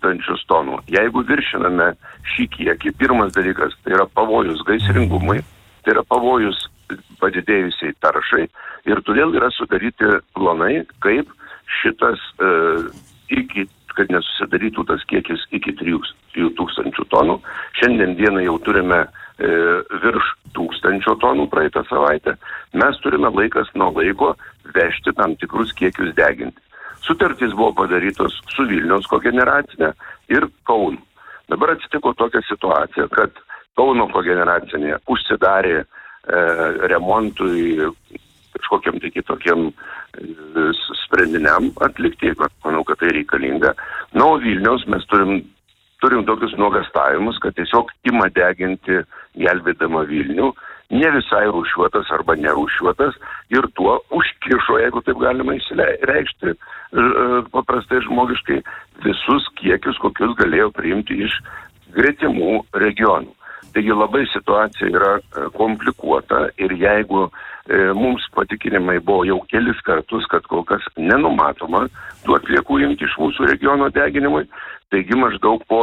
3000 tonų. Jeigu viršiname šį kiekį, pirmas dalykas, tai yra pavojus gaisringumui, tai yra pavojus padidėjusiai taršai ir todėl yra sudaryti planai, kaip šitas kad nesusidarytų tas kiekis iki 3000 tonų. Šiandien dieną jau turime virš 1000 tonų praeitą savaitę. Mes turime laikas nuo laiko vežti tam tikrus kiekius deginti. Sutartys buvo padarytos su Vilniaus kogeneracinė ir Kauno. Dabar atsitiko tokia situacija, kad Kauno kogeneracinė užsidarė remontui kažkokiam tai kitokiam sprendiniam atlikti, manau, kad tai reikalinga. Na, o Vilniaus mes turim tokius nuogastavimus, kad tiesiog ima deginti gelbėdama Vilnių, ne visai rūšiuotas arba nerūšiuotas ir tuo užkišo, jeigu taip galima reikšti paprastai žmogiškai, visus kiekius, kokius galėjo priimti iš gretimų regionų. Taigi labai situacija yra komplikuota ir jeigu mums patikinimai buvo jau kelis kartus, kad kol kas nenumatoma tų atliekų imti iš mūsų regiono deginimui, taigi maždaug po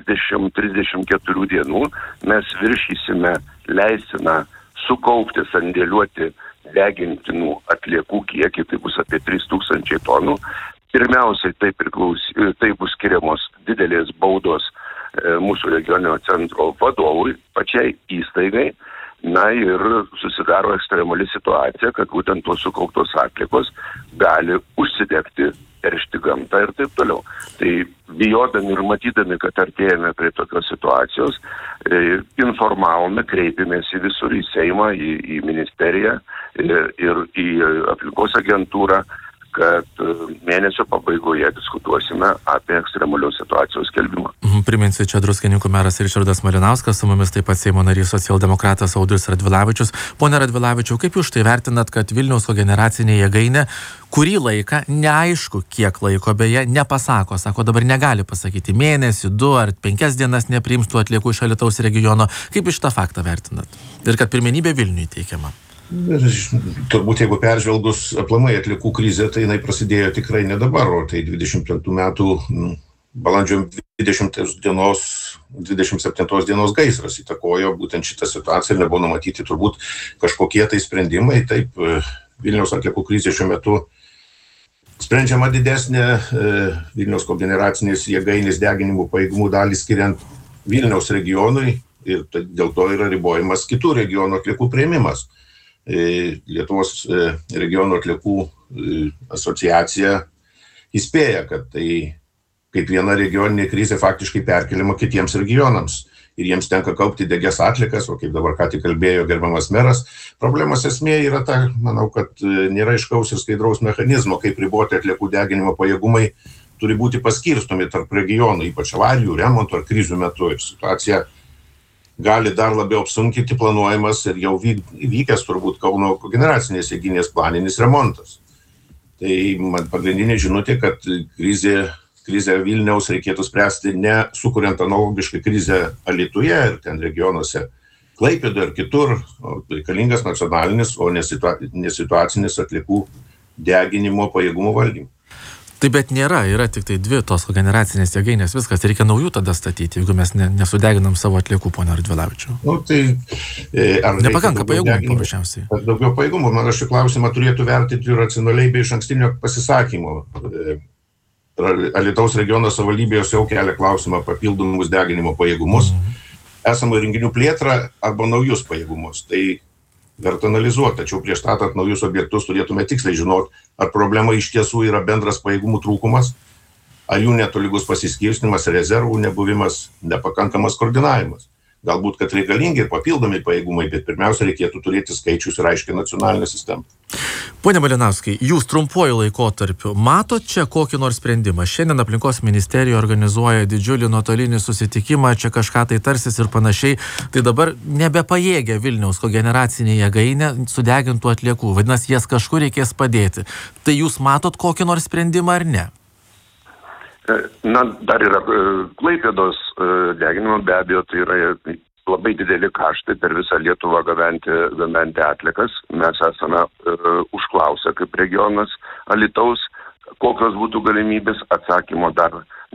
30-34 dienų mes viršysime leistiną sukaupti, sandėliuoti degintinų atliekų kiekį, tai bus apie 3000 tonų. Pirmiausiai tai bus skiriamos didelės baudos mūsų regioninio centro vadovui, pačiai įstaigai, na ir susidaro ekstremali situacija, kad būtent tos sukauptos atliekos gali užsidegti, teršti gamtą ir taip toliau. Tai bijodami ir matydami, kad artėjame prie tokios situacijos, informavome, kreipėmės į visur, į Seimą, į ministeriją ir į aplinkos agentūrą, kad mėnesio pabaigoje diskutuosime apie ekstremalios situacijos skelbimą. Priminsiu, čia Druskininkų meras Ričardas Malinauskas, su mumis taip pat Seimo narys socialdemokratas Audrius Radvilavičius. Pone Radvilavičiau, kaip jūs tai vertinat, kad Vilniaus kogeneracinė jėgainė kurį laiką, neaišku kiek laiko beje, nepasako, sako dabar negali pasakyti mėnesį, 2 ar 5 dienas nepriims tų atliekų iš Alytaus regiono. Kaip šitą faktą vertinat? Ir kad pirmenybė Vilniui teikiama? Turbūt jeigu peržvelgus aplamai atliekų krizę, tai jinai prasidėjo tikrai ne dabar, o tai 25 metų balandžio 27 dienos gaisras įtakojo būtent šitą situaciją ir nebuvo numatyti turbūt kažkokie tai sprendimai. Taip, Vilniaus atliekų krizė šiuo metu sprendžiama didesnė Vilniaus kogeneracinės jėgainės deginimo pajėgumų dalį skiriant Vilniaus regionui ir dėl to yra ribojamas kitų regionų atliekų priėmimas. Lietuvos regionų atliekų asociacija įspėja, kad tai kaip viena regioninė krizė faktiškai perkeliama kitiems regionams ir jiems tenka kaupti degias atliekas, o kaip dabar ką tik kalbėjo gerbiamas meras, problemos esmė yra ta, manau, kad nėra aiškaus ir skaidraus mechanizmo, kaip riboti atliekų deginimo pajėgumai turi būti paskirstomi tarp regionų, ypač avarijų, remonto ar krizių metu ir situacija gali dar labiau apsunkinti planuojamas ir jau vykęs turbūt Kauno kogeneracinės jėgainės planinis remontas. Tai man pagrindinė žinutė, kad krizę Vilniaus reikėtų spręsti ne sukuriant analogiškai krizę Alytuje ir ten regionuose Klaipėdoje ir kitur, reikalingas nacionalinis, o nesituacinis atliekų deginimo pajėgumų valdymas. Tai bet yra tik tai 2 tos kogeneracinės jėgainės, viskas, reikia naujų tada statyti, jeigu mes nesudeginam savo atliekų, pone Radvilavičiau. Nepakanka pajėgumų paprasčiausiai. Daugiau pajėgumų, man šį klausimą turėtų vertinti racionaliai bei išankstinio pasisakymo. Alytaus regiono savivaldybės jau kelia klausimą papildomus deginimo pajėgumus, esamų įrenginių plėtrą arba naujus pajėgumus. Tai verta analizuoti, tačiau prieš statant naujus objektus turėtume tiksliai žinoti, ar problema iš tiesų yra bendras pajėgumų trūkumas, ar jų netolygus pasiskirstymas, rezervų nebuvimas, nepakankamas koordinavimas. Galbūt, kad reikalingi ir papildomi pajėgumai, bet pirmiausia reikėtų turėti skaičius ir aiškiai nacionalinę sistemą. Pone Malinauskai, jūs trumpuoju laikotarpiu matot čia kokį nors sprendimą? Šiandien aplinkos ministerija organizuoja didžiulį nuotolinį susitikimą, čia kažką tai tarsis ir panašiai. Tai dabar nebepajėgia Vilniaus kogeneracinė jėgainė sudegintų atliekų, vadinasi, jas kažkur reikės padėti. Tai jūs matot kokį nors sprendimą ar ne? Na, dar yra Klaipėdos deginimo, be abejo, tai yra labai dideli kaštai per visą Lietuvą gabenti atliekas. Mes esame užklausę kaip regionas Alytaus, kokios būtų galimybės, atsakymo dar